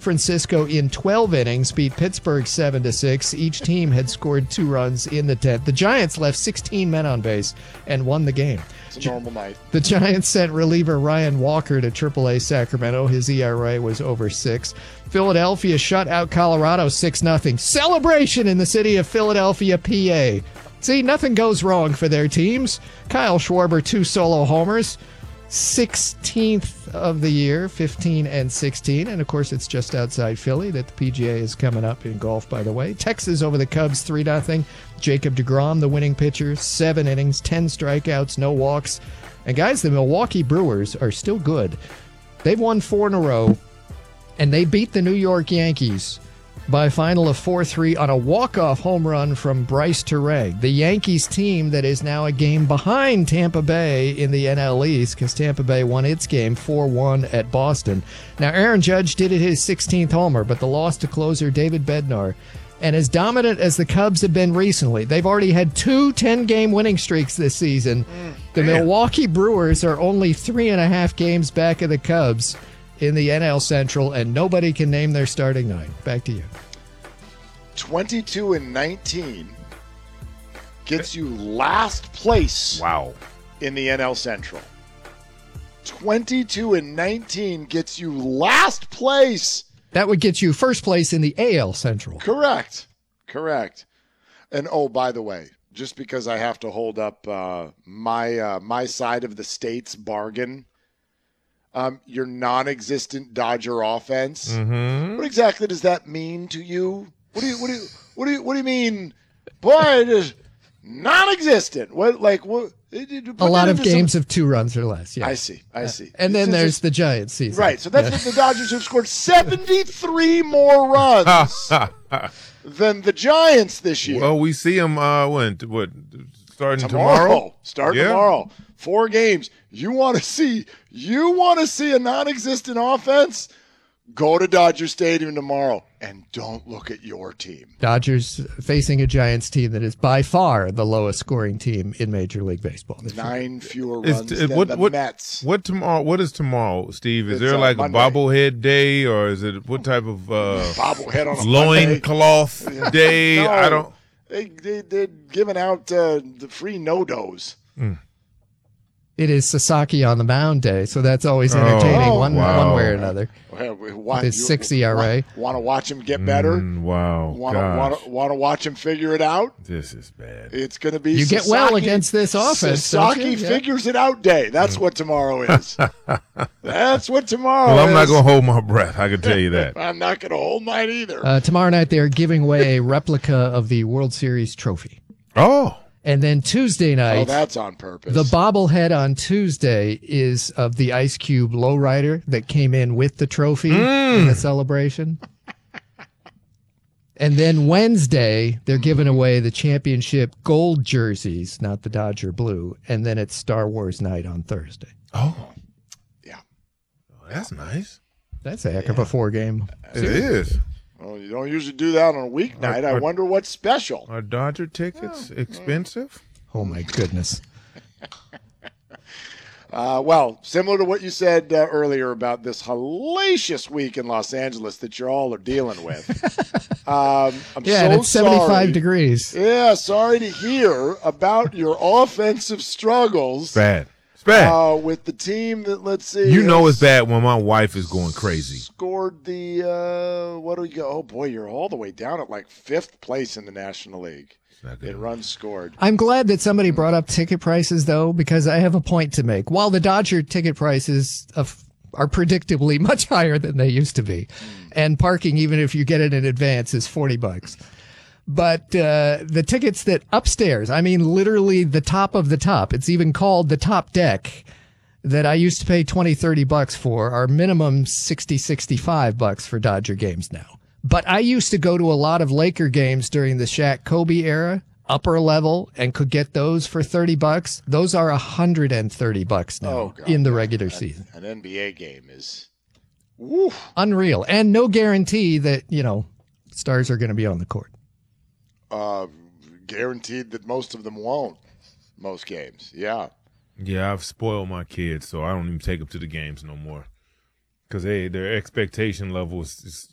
Francisco in 12 innings beat Pittsburgh 7-6. Each team had scored 2 runs in the 10th. The Giants left 16 men on base and won the game. It's a normal night. The Giants sent reliever Ryan Walker to AAA Sacramento. His ERA was over 6. Philadelphia shut out Colorado 6-0. Celebration in the city of Philadelphia, PA. See, nothing goes wrong for their teams. Kyle Schwarber, 2 solo homers. 16th of the year, 15 and 16. And, of course, it's just outside Philly that the PGA is coming up in golf, by the way. Texas over the Cubs, 3-0. Jacob deGrom, the winning pitcher, 7 innings, 10 strikeouts, no walks. And, guys, the Milwaukee Brewers are still good. They've won 4 in a row, and they beat the New York Yankees by a final of 4-3 on a walk-off home run from Bryce Turang. The Yankees team that is now a game behind Tampa Bay in the NL East because Tampa Bay won its game 4-1 at Boston. Now, Aaron Judge did it his 16th homer, but the loss to closer David Bednar. And as dominant as the Cubs have been recently, they've already had 2 10-game winning streaks this season. The Milwaukee Brewers are only 3.5 games back of the Cubs in the NL Central, and nobody can name their starting 9. Back to you. 22-19 gets you last place. Wow. In the NL Central. 22-19 gets you last place. That would get you first place in the AL Central. Correct. And oh, by the way, just because I have to hold up my side of the state's bargain, your non-existent Dodger offense. Mm-hmm. What exactly does that mean to you? What do you mean? Boy, it is non-existent. What? A lot of games of 2 runs or less. Yeah. I see. And then there's the Giants season. Right. So that's what the Dodgers have scored 73 more runs than the Giants this year. Well, we see them. Starting tomorrow? Tomorrow. 4 games. You want to see a non-existent offense? Go to Dodger Stadium tomorrow and don't look at your team. Dodgers facing a Giants team that is by far the lowest scoring team in Major League Baseball. 9 fewer runs than the Mets. What is tomorrow, Steve? Is there Monday. a bobblehead day, or is it what type of bobblehead on a loincloth day? No, I don't. They're giving out the free no-dos. It is Sasaki on the mound day, so that's always entertaining one way or another. With his 6 ERA. Want to watch him get better? Wow. Want to watch him figure it out? This is bad. It's going to be You get well against this offense. Sasaki figures it out day. That's what tomorrow is. That's what tomorrow is. Well, I'm not going to hold my breath. I can tell you that. I'm not going to hold mine either. Tomorrow night they're giving away a replica of the World Series trophy. Oh. And then Tuesday night. Oh, that's on purpose. The bobblehead on Tuesday is of the Ice Cube lowrider that came in with the trophy in the celebration. And then Wednesday, they're giving away the championship gold jerseys, not the Dodger blue. And then it's Star Wars night on Thursday. Oh. Yeah. Oh, that's nice. That's a heck of a 4-game series. It is. Well, you don't usually do that on a weeknight. I wonder what's special. Are Dodger tickets expensive? Oh, my goodness. Well, similar to what you said earlier about this hellacious week in Los Angeles that you all are dealing with. I'm and it's 75 degrees. Yeah, sorry to hear about your offensive struggles. Bad. It's bad. With the team that, let's see. You know it's bad when my wife is going crazy. Scored the, what do we go? Oh, boy, you're all the way down at like 5th place in the National League in runs scored. I'm glad that somebody brought up ticket prices, though, because I have a point to make. While the Dodger ticket prices are predictably much higher than they used to be, and parking, even if you get it in advance, is $40. But the tickets that upstairs, I mean, literally the top of the top, it's even called the top deck, that I used to pay $20-$30 for, are minimum $60-$65 for Dodger games now. But I used to go to a lot of Laker games during the Shaq Kobe era, upper level, and could get those for $30. Those are $130 now in the regular season. An NBA game is unreal, and no guarantee that, stars are going to be on the court. Guaranteed that most of them won't. Most games, yeah. Yeah, I've spoiled my kids, so I don't even take them to the games no more. Because their expectation level is